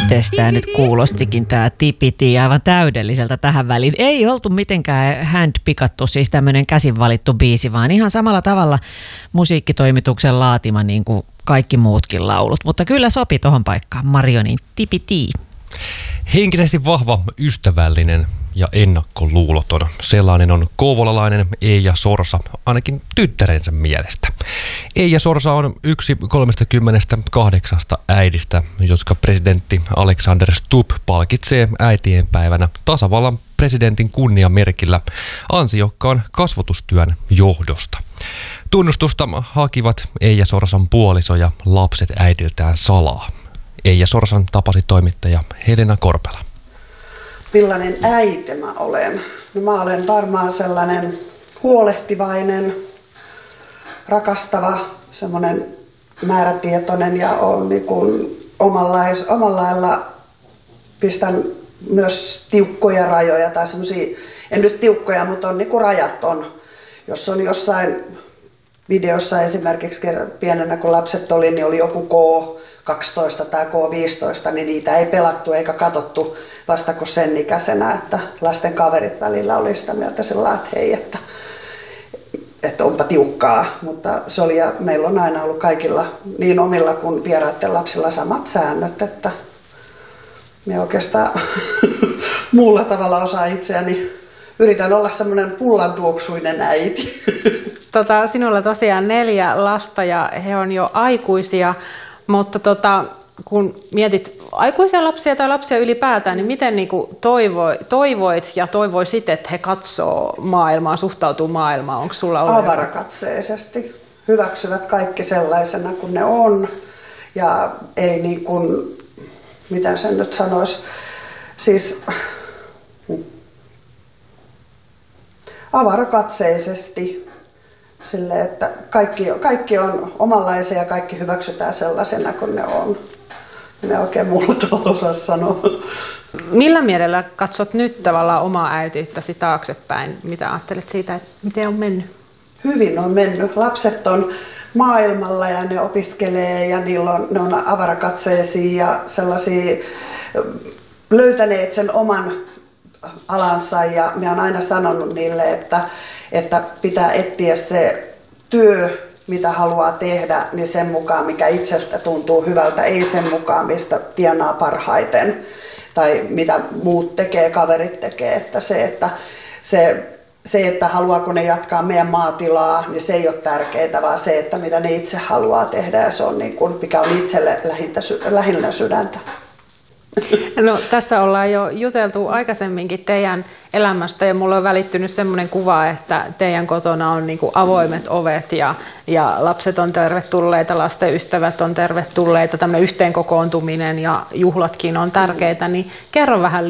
Mites tää nyt kuulostikin tää tipiti aivan täydelliseltä tähän väliin. Ei oltu mitenkään handpikattu, siis tämmönen käsin valittu biisi, vaan ihan samalla tavalla musiikkitoimituksen laatima niin kuin kaikki muutkin laulut. Mutta kyllä sopi tohon paikkaan Marionin tipiti. Henkisesti vahva, ystävällinen ja ennakkoluuloton. Sellainen on kouvolalainen Eija Sorsa, ainakin tyttärensä mielestä. Eija Sorsa on yksi 38 äidistä, jotka presidentti Alexander Stubb palkitsee äitienpäivänä tasavallan presidentin kunniamerkillä ansiokkaan kasvatustyön johdosta. Tunnustusta hakivat Eija Sorsan puoliso ja lapset äidiltään salaa. Eija Sorsan tapasi toimittaja Helena Korpela. Millainen äiti mä olen? No mä olen varmaan sellainen huolehtivainen, rakastava, semmoinen määrätietoinen ja on niin kuin omalla lailla pistän myös tiukkoja rajoja tai semmoisia, en nyt tiukkoja, mutta on niin kuin rajat on. Jos on jossain videossa esimerkiksi pienenä kun lapset oli, niin oli joku K12 tai K15, niin niitä ei pelattu eikä katsottu vasta kuin sen ikäisenä, että lasten kaverit välillä oli sitä mieltä sillä että hei, että onpa tiukkaa, mutta se oli ja meillä on aina ollut kaikilla niin omilla kuin vieraiden lapsilla samat säännöt, että me oikeastaan muulla tavalla osaa itseäni. Yritän olla semmoinen pullantuoksuinen äiti. Sinulla tosiaan 4 lasta ja he on jo aikuisia, mutta kun mietit aikuisia lapsia tai lapsia ylipäätään, niin miten niinku toivoit ja toivoisit, että he katsoo maailmaa, suhtautuu maailmaan? Onko sulla ollut avarakatseisesti. Hyväksyvät kaikki sellaisena kuin ne on ja ei niin kuin, miten sen nyt sanoisi, siis avarakatseisesti. Sille, että kaikki on omanlaisia ja kaikki hyväksytään sellaisena kuin ne on. Ne oikein muulla tavalla osaa sanoa. Millä mielellä katsot nyt tavallaan omaa äitiyttäsi taaksepäin? Mitä ajattelet siitä, että miten on mennyt? Hyvin on mennyt. Lapset on maailmalla ja ne opiskelee ja ne on avarakatseisia ja sellaisia löytäneet sen oman alansa ja minä olen aina sanonut niille, että pitää etsiä se työ, mitä haluaa tehdä, niin sen mukaan, mikä itsestä tuntuu hyvältä, ei sen mukaan, mistä tienaa parhaiten tai mitä muut tekee, kaverit tekee. Että se, että haluaako ne jatkaa meidän maatilaa, niin se ei ole tärkeää, vaan se, että mitä ne itse haluaa tehdä ja se on niin kuin, mikä on itselle lähinnä sydäntä. No, tässä ollaan jo juteltu aikaisemminkin teidän elämästä ja mulle on välittynyt semmoinen kuva, että teidän kotona on niin kuin avoimet ovet ja lapset on tervetulleita, lasten ystävät on tervetulleita, tämmöinen yhteenkokoontuminen ja juhlatkin on tärkeitä, niin kerro vähän